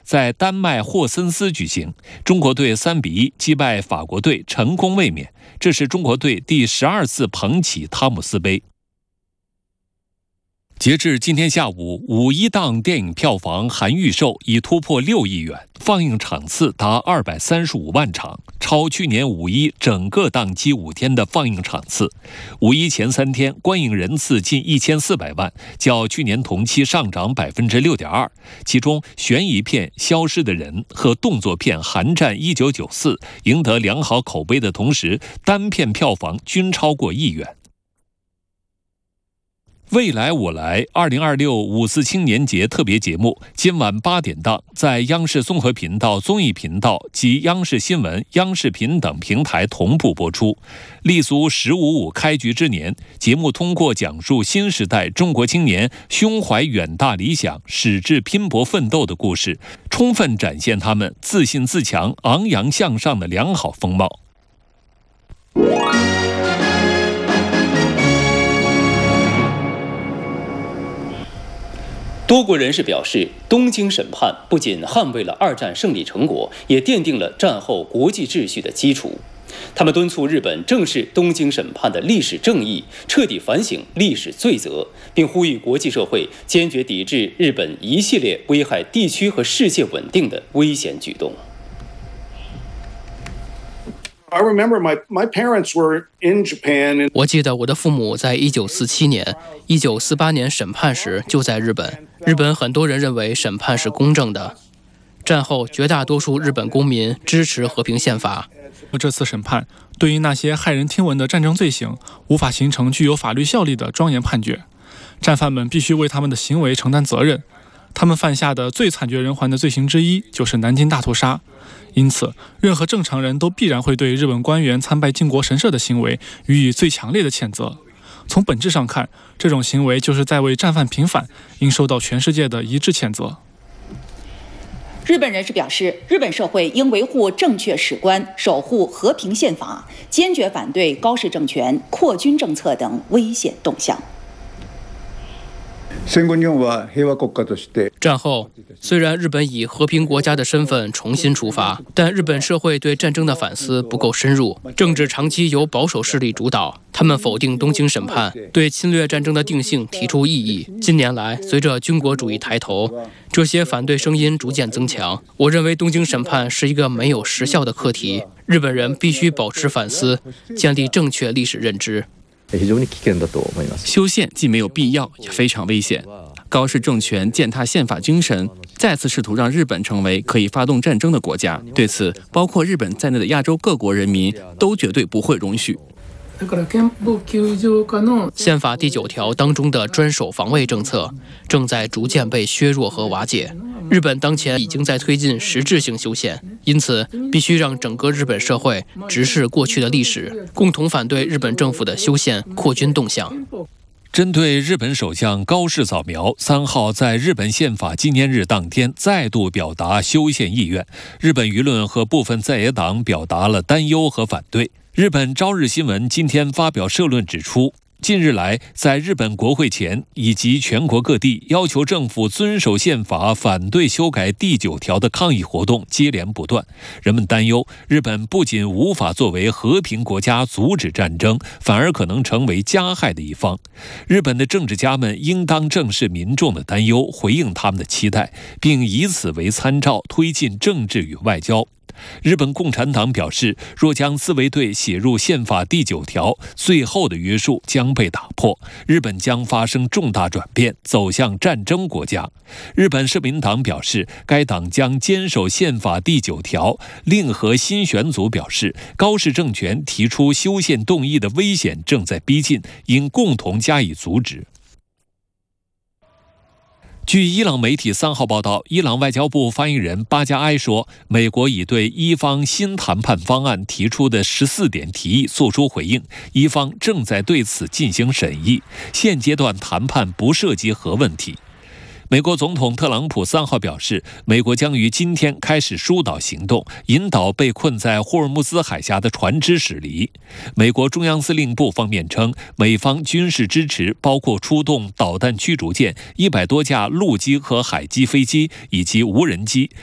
在丹麦霍森斯举行，中国队3-1击败法国队，成功卫冕。这是中国队第12次捧起汤姆斯杯。截至今天下午，5一档电影票房含预售已突破6亿元，放映场次达235万场，超去年5一整个档期5天的放映场次。5一前3天观影人次近1400万，较去年同期上涨6.2%。其中，悬疑片《消失的人》和动作片《寒战1994》赢得良好口碑的同时，单片票房均超过1亿元。未来我来2026五四青年节特别节目今晚8点档在央视综合频道、综艺频道及央视新闻、央视频等平台同步播出。立足“15+5”开局之年，节目通过讲述新时代中国青年胸怀远大理想、矢志拼搏奋斗的故事，充分展现他们自信自强、昂扬向上的良好风貌。 多国人士表示，东京审判不仅捍卫了2战胜利成果，也奠定了战后国际秩序的基础。他们敦促日本正视东京审判的历史正义，彻底反省历史罪责，并呼吁国际社会坚决抵制日本一系列危害地区和世界稳定的危险举动。 I remember my parents were in Japan. 我记得我的父母在1947年、1948年审判时就在日本。日本很多人认为审判是公正的。战后，绝大多数日本公民支持和平宪法。 这次审判对于那些骇人听闻的战争罪行，无法形成具有法律效力的庄严判决。战犯们必须为他们的行为承担责任。他们犯下的最惨绝人寰的罪行之一就是南京大屠杀。因此，任何正常人都必然会对日本官员参拜靖国神社的行为予以最强烈的谴责。从本质上看，这种行为就是在为战犯平反，应受到全世界的一致谴责。 日本人士表示，日本社会应维护正确史观，守护和平宪法，坚决反对高市政权扩军政策等危险动向。 战后，虽然日本以和平国家的身份重新出发，但日本社会对战争的反思不够深入，政治长期由保守势力主导。他们否定东京审判，对侵略战争的定性提出异议。近年来，随着军国主义抬头，这些反对声音逐渐增强。我认为东京审判是一个没有实效的课题，日本人必须保持反思，建立正确历史认知。 修宪既没有必要，也非常危险。高市政权践踏宪法精神，再次试图让日本成为可以发动战争的国家。对此，包括日本在内的亚洲各国人民都绝对不会容许。 宪法第9条当中的专守防卫政策正在逐渐被削弱和瓦解。日本当前已经在推进实质性修宪，因此必须让整个日本社会直视过去的历史，共同反对日本政府的修宪扩军动向。 针对日本首相高市早苗3号在日本宪法纪念日当天再度表达修宪意愿，日本舆论和部分在野党表达了担忧和反对。日本朝日新闻今天发表社论指出，近日来，在日本国会前以及全国各地要求政府遵守宪法、反对修改第9条的抗议活动接连不断。人们担忧，日本不仅无法作为和平国家阻止战争，反而可能成为加害的一方。日本的政治家们应当正视民众的担忧，回应他们的期待，并以此为参照推进政治与外交。日本共产党表示，若将自卫队写入宪法第9条，最后的约束将被打破，日本将发生重大转变，走向战争国家。日本社民党表示，该党将坚守宪法第9条。令和新选组表示，高市政权提出修宪动议的危险正在逼近，应共同加以阻止。据伊朗媒体3号报道，伊朗外交部发言人巴加埃说，美国已对伊方新谈判方案提出的14点提议作出回应，伊方正在对此进行审议，现阶段谈判不涉及核问题。美国总统特朗普3号表示，美国将于今天开始疏导行动，引导被困在霍尔木兹海峡的船只驶离。美国中央司令部方面称，美方军事支持包括出动导弹驱逐舰、100多架陆基和海基飞机以及无人机，